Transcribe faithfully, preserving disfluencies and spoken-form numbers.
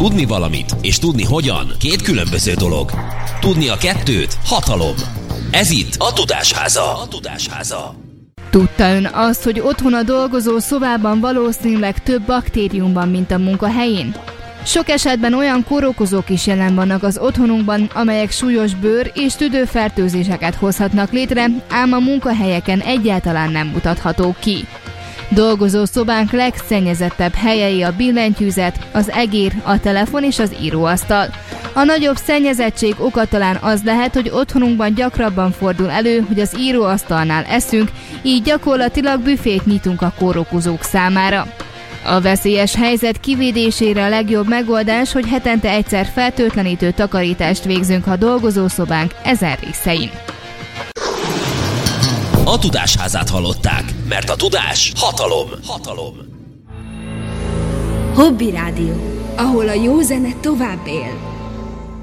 Tudni valamit és tudni hogyan két különböző dolog. Tudni a kettőt hatalom. Ez itt a Tudásháza. A Tudásháza. Tudta ön azt, hogy otthon a dolgozó szobában valószínűleg több baktérium van, mint a munkahelyén? Sok esetben olyan kórokozók is jelen vannak az otthonunkban, amelyek súlyos bőr- és tüdőfertőzéseket hozhatnak létre, ám a munkahelyeken egyáltalán nem mutathatók ki. Dolgozó szobánk legszennyezettebb helyei a billentyűzet, az egér, a telefon és az íróasztal. A nagyobb szennyezettség oka talán az lehet, hogy otthonunkban gyakrabban fordul elő, hogy az íróasztalnál eszünk, így gyakorlatilag büfét nyitunk a kórokozók számára. A veszélyes helyzet kivédésére a legjobb megoldás, hogy hetente egyszer fertőtlenítő takarítást végzünk a dolgozószobánk ezen részein. A Tudásházát hallották, mert a tudás hatalom. Hatalom. Hobby Rádió, ahol a jó zene tovább él.